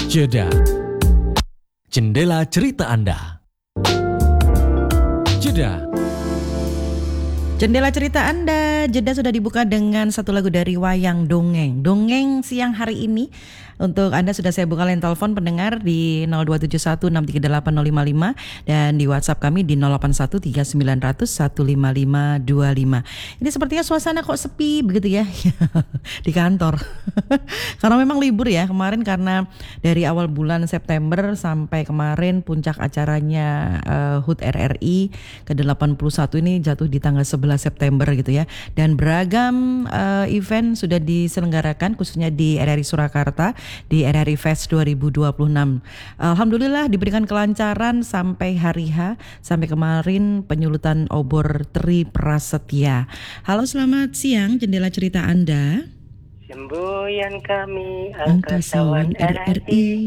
Jeda. Jendela cerita Anda. Jeda. Jendela cerita Anda, jeda sudah dibuka dengan satu lagu dari Wayang Dongeng. Dongeng siang hari ini untuk Anda sudah saya buka line telepon pendengar di 02716380555 dan di WhatsApp kami di 081390015525. Ini sepertinya suasana kok sepi begitu ya di kantor. Karena memang libur ya kemarin, karena dari awal bulan September sampai kemarin puncak acaranya HUT RRI ke-81 ini jatuh di tanggal 11 September gitu ya, dan beragam event sudah diselenggarakan khususnya di RRI Surakarta di RRI Fest 2026. Alhamdulillah diberikan kelancaran sampai hari H, sampai kemarin penyulutan obor Tri Prasetya. Halo, selamat siang jendela cerita Anda. Semboyan kami Angkasawan RRI